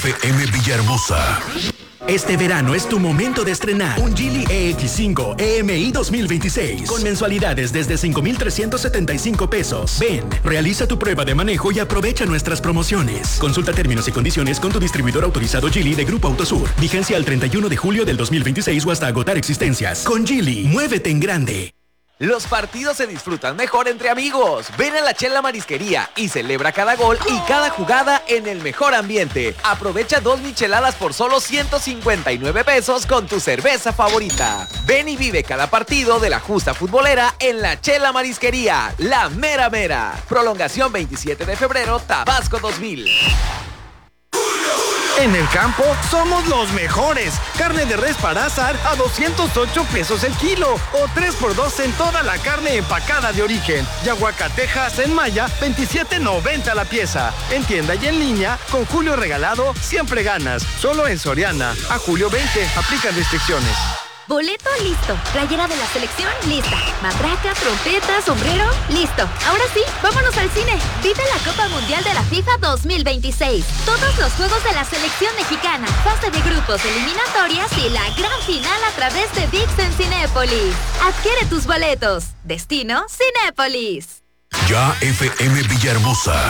FM Villahermosa. Este verano es tu momento de estrenar un Geely EX5 EMI 2026 con mensualidades desde 5,375 pesos. Ven, realiza tu prueba de manejo y aprovecha nuestras promociones. Consulta términos y condiciones con tu distribuidor autorizado Geely de Grupo Autosur. Vigencia al 31 de julio del 2026 o hasta agotar existencias. Con Geely, muévete en grande. Los partidos se disfrutan mejor entre amigos. Ven a la Chela Marisquería y celebra cada gol y cada jugada en el mejor ambiente. Aprovecha 2 micheladas por solo 159 pesos con tu cerveza favorita. Ven y vive cada partido de la justa futbolera en la Chela Marisquería, la mera mera. Prolongación 27 de febrero, Tabasco 2000. En el campo somos los mejores. Carne de res para asar a 208 pesos el kilo o 3x2 en toda la carne empacada de origen. Y aguacatejas en Maya, 27.90 la pieza. En tienda y en línea, con Julio regalado, siempre ganas. Solo en Soriana. A julio 20, aplican restricciones. Boleto listo. Playera de la selección lista. Matraca, trompeta, sombrero listo. Ahora sí, vámonos al cine. Vive la Copa Mundial de la FIFA 2026. Todos los juegos de la selección mexicana, fase de grupos, eliminatorias y la gran final a través de ViX en Cinépolis. Adquiere tus boletos. Destino Cinépolis. Ya FM Villahermosa.